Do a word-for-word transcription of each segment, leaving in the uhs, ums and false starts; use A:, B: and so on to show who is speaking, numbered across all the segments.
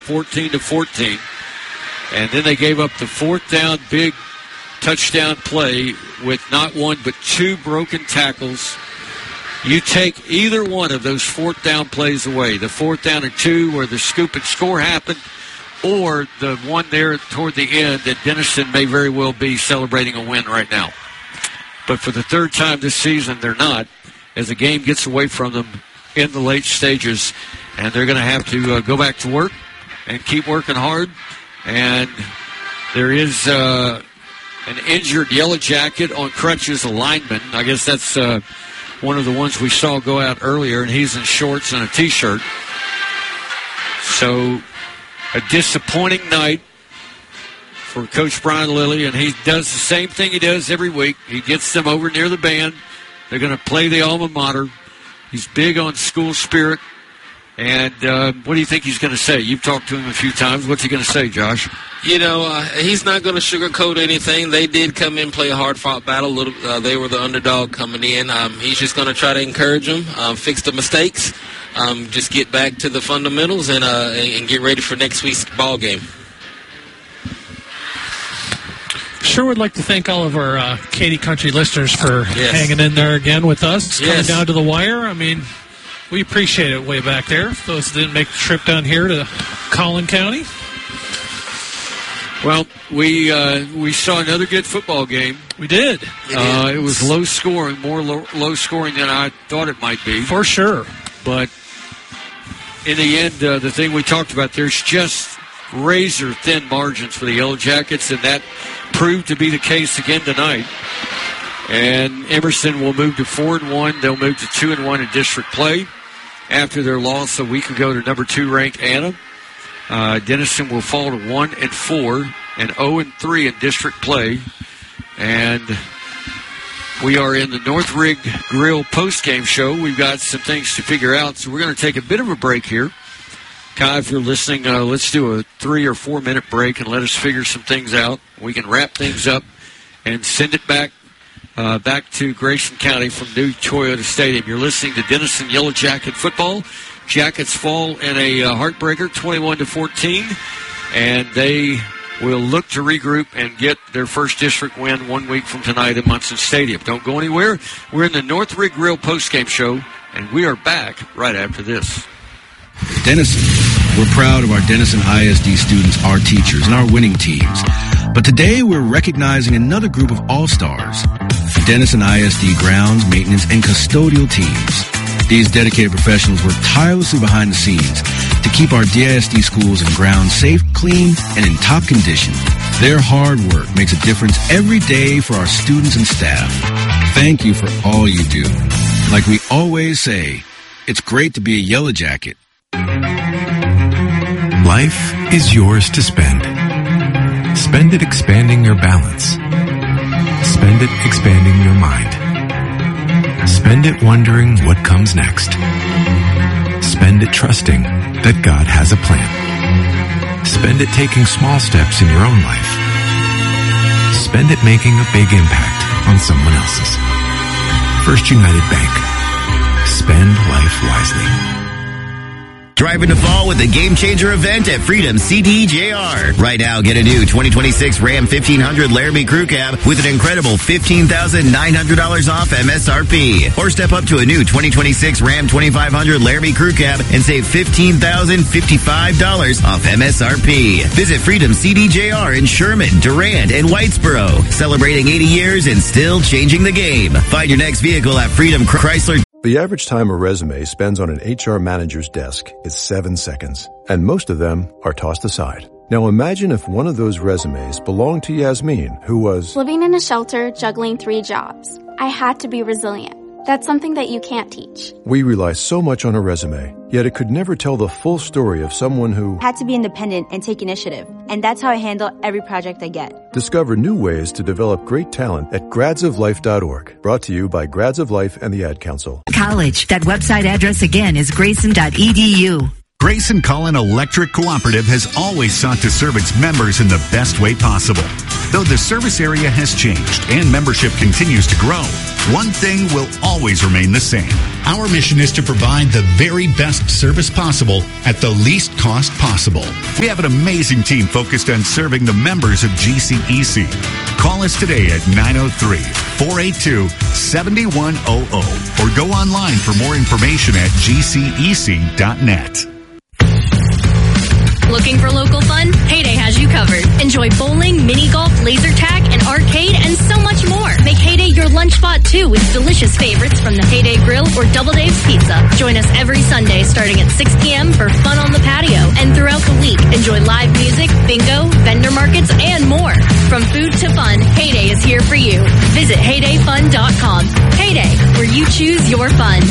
A: fourteen to fourteen. And then they gave up the fourth down big touchdown play with not one but two broken tackles. You take either one of those fourth down plays away, the fourth down and two where the scoop and score happened, or the one there toward the end that Denison may very well be celebrating a win right now. But for the third time this season, they're not, as the game gets away from them in the late stages, and they're going to have to uh, go back to work and keep working hard. And there is uh, an injured Yellow Jacket on crutches, a lineman. I guess that's uh, one of the ones we saw go out earlier, and he's in shorts and a T-shirt. So a disappointing night for Coach Brian Lilly, and he does the same thing he does every week. He gets them over near the band. They're going to play the alma mater. He's big on school spirit. And uh, what do you think he's going to say? You've talked to him a few times. What's he going to say, Josh?
B: You know, uh, he's not going to sugarcoat anything. They did come in, play a hard-fought battle. Little, uh, they were the underdog coming in. Um, he's just going to try to encourage them, um, fix the mistakes, um, just get back to the fundamentals, and uh, and get ready for next week's ball game.
C: Sure would like to thank all of our uh, Katy Country listeners for
B: yes.
C: hanging in there again with us, coming
B: yes.
C: down to the wire. I mean, we appreciate it way back there. Those that didn't make the trip down here to Collin County.
A: Well, we uh, we saw another good football game.
C: We did.
A: Uh, it was low scoring, more low, low scoring than I thought it might be.
C: For sure.
A: But in the end, uh, the thing we talked about, there's just razor thin margins for the Yellow Jackets, and that proved to be the case again tonight. And Emerson will move to four and one. They'll move to two and one in district play after their loss a week ago to number two ranked Anna. Uh, Denison will fall to one and four and zero and three in district play. And we are in the North Rig Grill postgame show. We've got some things to figure out, so we're going to take a bit of a break here. Kai, if you're listening, uh, let's do a three or four minute break and let us figure some things out. We can wrap things up and send it back uh, back to Grayson County from New Toyota Stadium. You're listening to Denison Yellow Jacket football. Jackets fall in a uh, heartbreaker, twenty-one to fourteen, and they will look to regroup and get their first district win one week from tonight at Munson Stadium. Don't go anywhere. We're in the North Rig Grill postgame show, and we are back right after this.
D: Denison. We're proud of our Denison I S D students, our teachers, and our winning teams. But today we're recognizing another group of all-stars, Denison I S D grounds, maintenance, and custodial teams. These dedicated professionals work tirelessly behind the scenes to keep our D I S D schools and grounds safe, clean, and in top condition. Their hard work makes a difference every day for our students and staff. Thank you for all you do. Like we always say, it's great to be a Yellow Jacket.
E: Life is yours to spend. Spend it expanding your balance. Spend it expanding your mind. Spend it wondering what comes next. Spend it trusting that God has a plan. Spend it taking small steps in your own life. Spend it making a big impact on someone else's. First United Bank. Spend life wisely.
F: Drive into fall with the Game Changer event at Freedom C D J R. Right now, get a new twenty twenty-six Ram fifteen hundred Laramie Crew Cab with an incredible fifteen thousand nine hundred dollars off M S R P. Or step up to a new twenty twenty-six Ram twenty-five hundred Laramie Crew Cab and save fifteen thousand fifty-five dollars off M S R P. Visit Freedom C D J R in Sherman, Durand, and Whitesboro. Celebrating eighty years and still changing the game. Find your next vehicle at Freedom Chrysler.
G: The average time a resume spends on an H R manager's desk is seven seconds, and most of them are tossed aside. Now imagine if one of those resumes belonged to Yasmin, who was
H: living in a shelter, juggling three jobs. I had to be resilient. That's something that you can't teach.
G: We rely so much on a resume, yet it could never tell the full story of someone who
I: had to be independent and take initiative. And that's how I handle every project I get.
G: Discover new ways to develop great talent at grads of life dot org. Brought to you by Grads of Life and the Ad Council.
J: College. That website address again is grayson dot e d u.
K: Grayson Cullen Electric Cooperative has always sought to serve its members in the best way possible. Though the service area has changed and membership continues to grow, one thing will always remain the same. Our mission is to provide the very best service possible at the least cost possible. We have an amazing team focused on serving the members of G C E C. Call us today at nine oh three, four eight two, seven one zero zero or go online for more information at g c e c dot net.
L: Looking for local fun? Heyday has you covered. Enjoy bowling, mini golf, laser tag, and arcade, and so much more. Make Heyday your lunch spot, too, with delicious favorites from the Heyday Grill or Double Dave's Pizza. Join us every Sunday starting at six p.m. for fun on the patio. And throughout the week, enjoy live music, bingo, vendor markets, and more. From food to fun, Heyday is here for you. Visit heyday fun dot com. Heyday, where you choose your fun.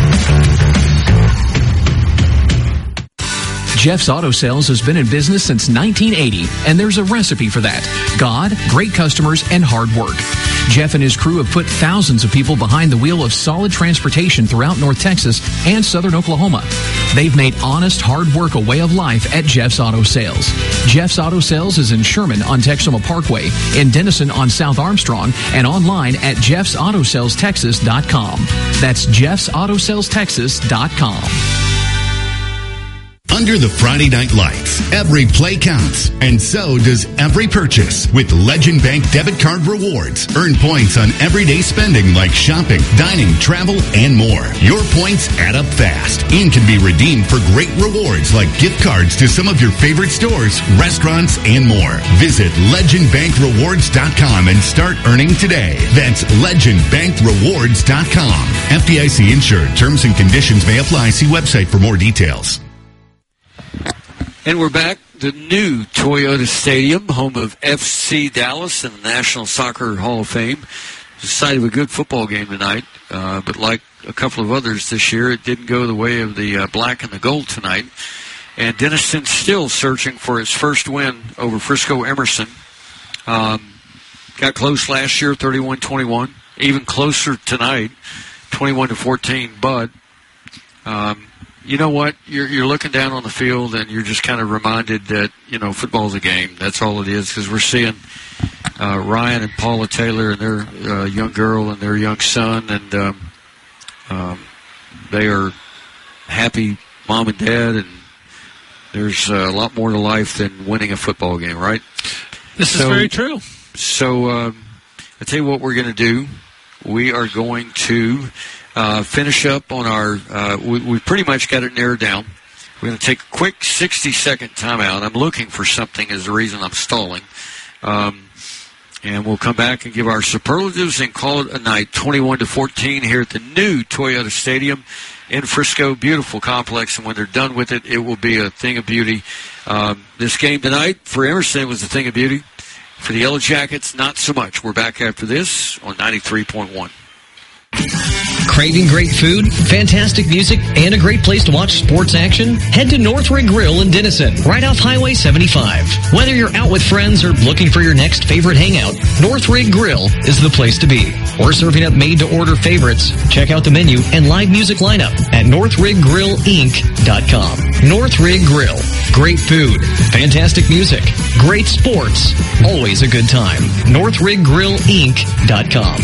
M: Jeff's Auto Sales has been in business since nineteen eighty, and there's a recipe for that. God, great customers, and hard work. Jeff and his crew have put thousands of people behind the wheel of solid transportation throughout North Texas and southern Oklahoma. They've made honest, hard work a way of life at Jeff's Auto Sales. Jeff's Auto Sales is in Sherman on Texoma Parkway, in Denison on South Armstrong, and online at jeffs auto sales texas dot com. That's jeffs auto sales texas dot com.
K: Under the Friday night lights, every play counts, and so does every purchase. With Legend Bank debit card rewards, earn points on everyday spending like shopping, dining, travel, and more. Your points add up fast and can be redeemed for great rewards like gift cards to some of your favorite stores, restaurants, and more. Visit legend bank rewards dot com and start earning today. That's legend bank rewards dot com. F D I C insured. Terms and conditions may apply. See website for more details.
A: And we're back. The new Toyota Stadium, home of F C Dallas and the National Soccer Hall of Fame. The site of a good football game tonight, uh, but like a couple of others this year, it didn't go the way of the uh, black and the gold tonight. And Denison still searching for its first win over Frisco Emerson. Um, got close last year, thirty-one twenty-one. Even closer tonight, twenty-one to fourteen. But um, you know what? You're, you're looking down on the field, and you're just kind of reminded that, you know, football's a game. That's all it is, because we're seeing uh, Ryan and Paula Taylor and their uh, young girl and their young son, and um, um, they are happy mom and dad, and there's uh, a lot more to life than winning a football game, right?
C: This
A: so,
C: is very true.
A: So um, I'll tell you what we're going to do. We are going to uh, finish up on our uh, – we, we pretty much got it narrowed down. We're going to take a quick sixty-second timeout. I'm looking for something as the reason I'm stalling. Um, and we'll come back and give our superlatives and call it a night, twenty-one to fourteen here at the new Toyota Stadium in Frisco. Beautiful complex, and when they're done with it, it will be a thing of beauty. Um, this game tonight for Emerson was a thing of beauty. For the Yellow Jackets, not so much. We're back after this on ninety-three point one.
N: Craving great food, fantastic music, and a great place to watch sports action? Head to North Rig Grill in Denison, right off Highway seventy-five. Whether you're out with friends or looking for your next favorite hangout, North Rig Grill is the place to be. We're serving up made-to-order favorites. Check out the menu and live music lineup at north rig grill inc dot com. North Rig Grill. Great food, fantastic music, great sports, always a good time. north rig grill inc dot com.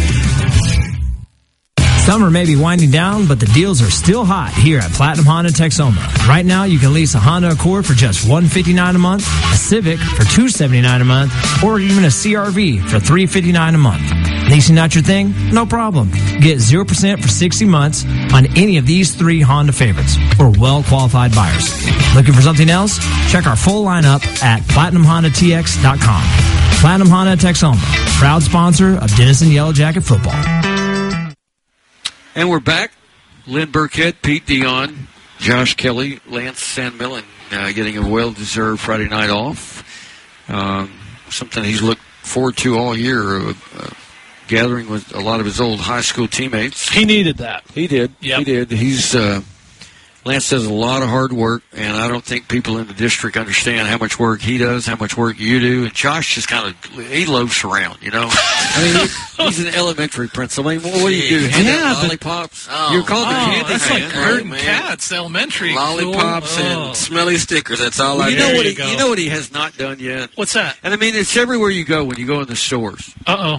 O: Summer may be winding down, but the deals are still hot here at Platinum Honda Texoma. Right now, you can lease a Honda Accord for just one hundred fifty-nine dollars a month, a Civic for two hundred seventy-nine dollars a month, or even a C R V for three hundred fifty-nine dollars a month. Leasing not your thing? No problem. Get zero percent for sixty months on any of these three Honda favorites for well-qualified buyers. Looking for something else? Check our full lineup at platinum honda t x dot com. Platinum Honda Texoma, proud sponsor of Denison Yellow Jacket football.
A: And we're back. Lynn Burkett, Pete Dion, Josh Kelly, Lance Sandmillan uh, getting a well-deserved Friday night off. Um, something he's looked forward to all year, uh, uh, gathering with a lot of his old high school teammates.
C: He needed that.
A: He did.
C: Yep.
A: He did. He's uh, Lance does a lot of hard work, and I don't think people in the district understand how much work he does, how much work you do. And Josh just kind of, he loafs around, you know. I mean, he, he's an elementary principal. I mean, what do you do? Hand
C: yeah,
A: out lollipops?
B: Oh,
A: You're called
C: oh,
A: the candy
C: that's
A: man.
C: like herding
B: man.
C: cats, elementary.
B: Lollipops
C: oh.
B: and smelly stickers. That's all
A: Well,
B: I
A: you
B: do.
A: know what
C: you
A: he,
C: go.
A: you know what he has not done yet?
C: What's that?
A: And I mean, it's everywhere you go when you go in the stores.
C: Uh-oh.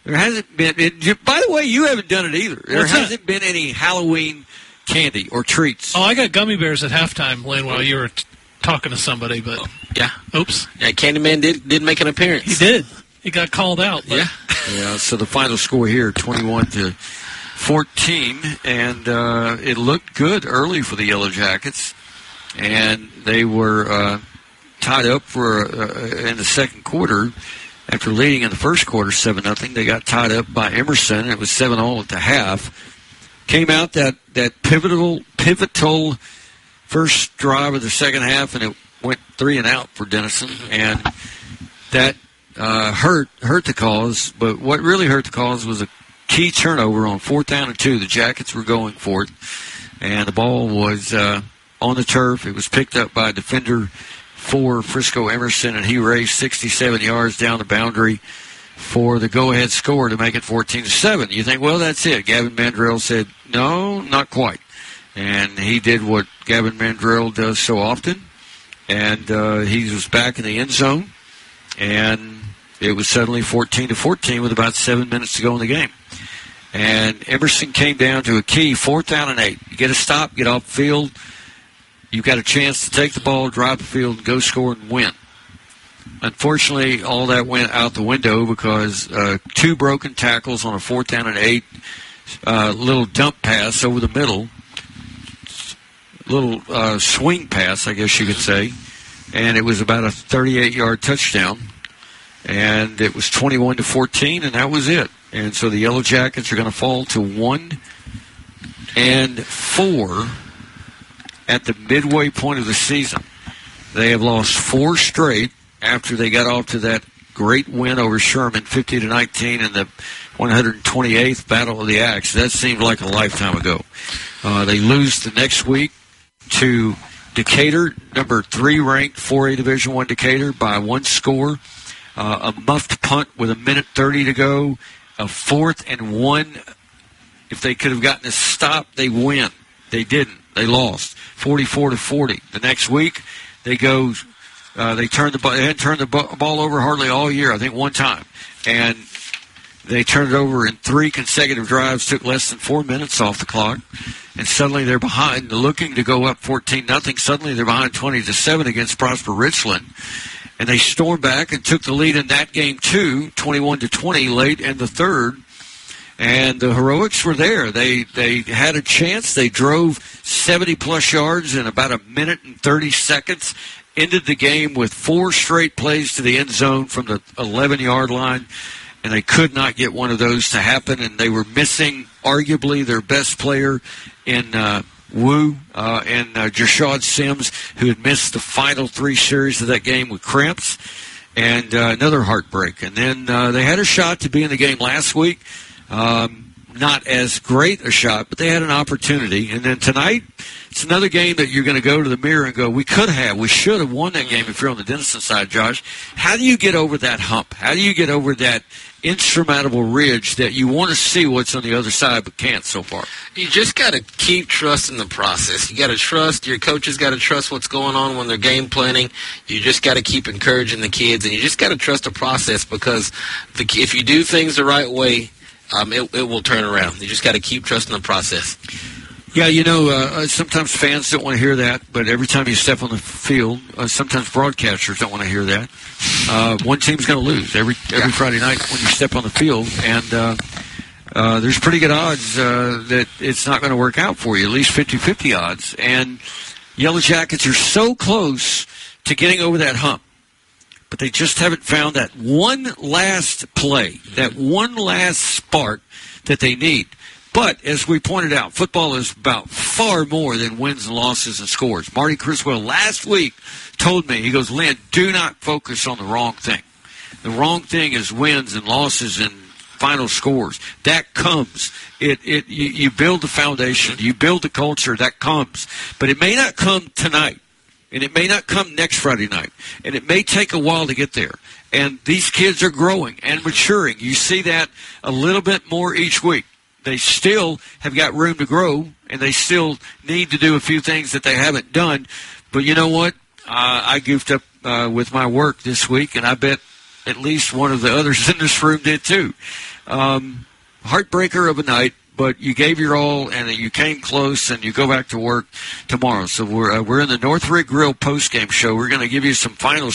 A: There hasn't been. It, by the way, you haven't done it either. There
C: What's
A: hasn't
C: that?
A: been any Halloween candy or treats.
C: Oh, I got gummy bears at halftime, Lynn, while you were t- talking to somebody. But
B: yeah,
C: oops.
B: Yeah, Candyman did did make an appearance.
C: He did. He got called out. But.
B: Yeah.
A: Yeah. So the final score here, twenty-one to fourteen, and uh, it looked good early for the Yellow Jackets, and they were uh, tied up for uh, in the second quarter. After leading in the first quarter seven nothing, they got tied up by Emerson. It was seven all at the half. Came out that, that pivotal pivotal first drive of the second half, and it went three and out for Denison, and that uh, hurt hurt the cause. But what really hurt the cause was a key turnover on fourth down and two. The Jackets were going for it, and the ball was uh, on the turf. It was picked up by a defender for Frisco Emerson, and he raced sixty-seven yards down the boundary for the go-ahead score to make it fourteen to seven. You think, well, that's it. Gavin Mandrell said, no, not quite. And he did what Gavin Mandrell does so often, and uh, he was back in the end zone, and it was suddenly fourteen to fourteen with about seven minutes to go in the game. And Emerson came down to a key fourth down and eight. You get a stop, get off the field. You've got a chance to take the ball, drive the field, and go score and win. Unfortunately, all that went out the window because uh, two broken tackles on a fourth down and eight, uh, little dump pass over the middle, little uh, swing pass, I guess you could say, and it was about a thirty-eight yard touchdown, and it was twenty-one to fourteen, and that was it. And so the Yellow Jackets are going to fall to one and four at the midway point of the season. They have lost four straight after they got off to that great win over Sherman, fifty to nineteen, in the one hundred twenty-eighth Battle of the Axe. That seemed like a lifetime ago. Uh, they lose the next week to Decatur, number three ranked four A Division One Decatur, by one score. Uh, a muffed punt with a minute thirty to go. A fourth and one. If they could have gotten a stop, they win. They didn't. They lost forty-four to forty. The next week, they go. Uh, they turned the ball. They hadn't turned the ball over hardly all year. I think one time, and they turned it over in three consecutive drives. Took less than four minutes off the clock, and suddenly they're behind. Looking to go up fourteen nothing. Suddenly they're behind twenty to seven against Prosper Richland, and they stormed back and took the lead in that game too, twenty-one to twenty, late in the third. And the heroics were there. They they had a chance. They drove seventy-plus yards in about a minute and thirty seconds, ended the game with four straight plays to the end zone from the eleven-yard line, and they could not get one of those to happen, and they were missing arguably their best player in uh, Wu uh, and uh, Jershad Sims, who had missed the final three series of that game with cramps, and uh, another heartbreak. And then uh, they had a shot to be in the game last week. Um, not as great a shot, but they had an opportunity. And then tonight, it's another game that you're going to go to the mirror and go, we could have, we should have won that game if you're on the Denison side, Josh. How do you get over that hump? How do you get over that insurmountable ridge that you want to see what's on the other side but can't so far?
B: You just got to keep trusting the process. You got to trust, your coaches got to trust what's going on when they're game planning. You just got to keep encouraging the kids, and you just got to trust the process, because the, if you do things the right way, Um, it, it will turn around. You just got to keep trusting the process.
A: Yeah, you know, uh, sometimes fans don't want to hear that, but every time you step on the field, uh, sometimes broadcasters don't want to hear that. Uh, one team's going to lose every every yeah. Friday night when you step on the field, and uh, uh, there's pretty good odds uh, that it's not going to work out for you, at least fifty-fifty odds. And Yellow Jackets are so close to getting over that hump, but they just haven't found that one last play, that one last spark that they need. But, as we pointed out, football is about far more than wins and losses and scores. Marty Criswell last week told me, he goes, Lynn, do not focus on the wrong thing. The wrong thing is wins and losses and final scores. That comes. It, it, you, you build the foundation. You build the culture. That comes. But it may not come tonight. And it may not come next Friday night. And it may take a while to get there. And these kids are growing and maturing. You see that a little bit more each week. They still have got room to grow, and they still need to do a few things that they haven't done. But you know what? Uh, I goofed up uh, with my work this week, and I bet at least one of the others in this room did too. Um, heartbreaker of a night, but you gave your all, and you came close, and you go back to work tomorrow. So we're uh, we're in the North Rig Grill post-game show. We're going to give you some final